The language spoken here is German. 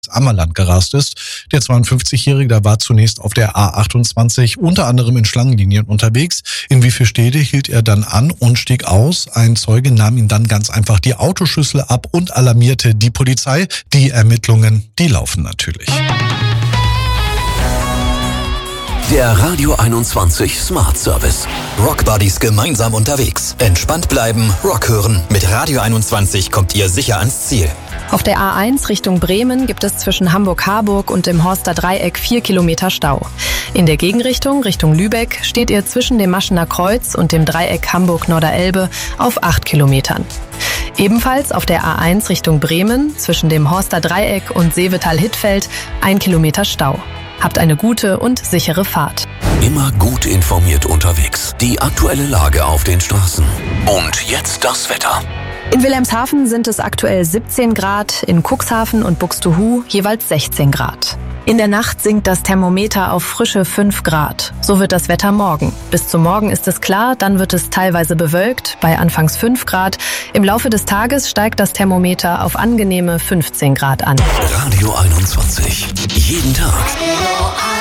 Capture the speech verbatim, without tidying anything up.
Ammerland gerast ist. Der zweiundfünfzigjährige, der war zunächst auf der A achtundzwanzig unter anderem in Schlangenlinien unterwegs. In Wievielstede hielt er dann an und stieg aus. Ein Zeuge nahm ihm dann ganz einfach die Autoschlüssel ab und alarmierte die Polizei. Die Ermittlungen, die laufen natürlich. Der Radio einundzwanzig Smart Service. Rock Buddies gemeinsam unterwegs. Entspannt bleiben, Rock hören. Mit Radio einundzwanzig kommt ihr sicher ans Ziel. Auf der A eins Richtung Bremen gibt es zwischen Hamburg-Harburg und dem Horster Dreieck vier Kilometer Stau. In der Gegenrichtung, Richtung Lübeck, steht ihr zwischen dem Maschener Kreuz und dem Dreieck Hamburg-Norderelbe auf acht Kilometern. Ebenfalls auf der A eins Richtung Bremen, zwischen dem Horster Dreieck und Seevetal-Hittfeld, ein Kilometer Stau. Habt eine gute und sichere Fahrt. Immer gut informiert unterwegs. Die aktuelle Lage auf den Straßen. Und jetzt das Wetter. In Wilhelmshaven sind es aktuell siebzehn Grad, in Cuxhaven und Buxtehude jeweils sechzehn Grad. In der Nacht sinkt das Thermometer auf frische fünf Grad. So wird das Wetter morgen. Bis zum Morgen ist es klar, dann wird es teilweise bewölkt, bei anfangs fünf Grad. Im Laufe des Tages steigt das Thermometer auf angenehme fünfzehn Grad an. Radio einundzwanzig. Jeden Tag